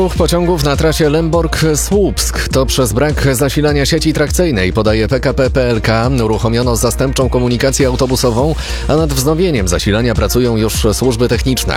Ruch pociągów na trasie Lęborg-Słupsk to przez brak zasilania sieci trakcyjnej, podaje PKP PLK. Uruchomiono zastępczą komunikację autobusową, a nad wznowieniem zasilania pracują już służby techniczne.